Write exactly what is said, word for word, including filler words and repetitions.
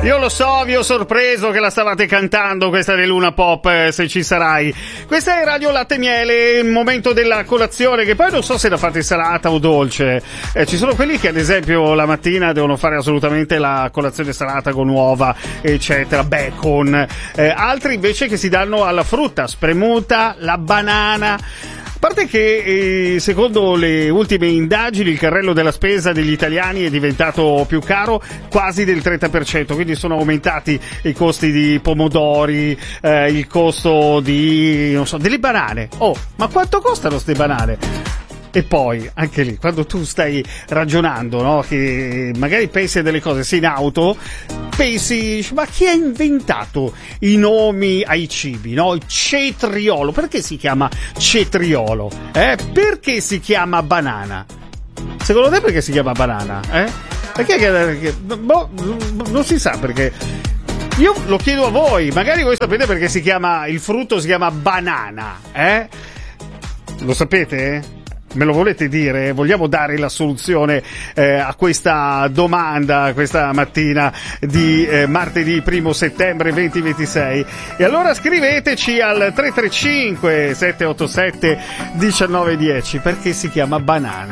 Io lo so, vi ho sorpreso che la stavate cantando questa di Luna Pop, eh, se ci sarai. Questa è Radio Latte e Miele, il momento della colazione, che poi non so se la fate salata o dolce. Eh, ci sono quelli che ad esempio la mattina devono fare assolutamente la colazione salata con uova, eccetera, bacon. Eh, altri invece che si danno alla frutta, spremuta, la banana. A parte che eh, secondo le ultime indagini il carrello della spesa degli italiani è diventato più caro quasi del trenta per cento, quindi sono aumentati i costi di pomodori, eh, il costo di, non so, delle banane. Oh, ma quanto costano queste banane? E poi, anche lì, quando tu stai ragionando, no, che magari pensi a delle cose, sei in auto, pensi, ma chi ha inventato i nomi ai cibi, no? Il cetriolo, perché si chiama cetriolo? Eh? Perché si chiama banana? Secondo te perché si chiama banana? Eh? Perché, perché boh, non si sa perché. Io lo chiedo a voi, magari voi sapete perché si chiama, il frutto si chiama banana, eh? Lo sapete? Me lo volete dire? Vogliamo dare la soluzione eh, a questa domanda questa mattina di eh, martedì primo settembre duemilaventisei? E allora scriveteci al tre tre cinque sette otto sette uno nove uno zero perché si chiama banana.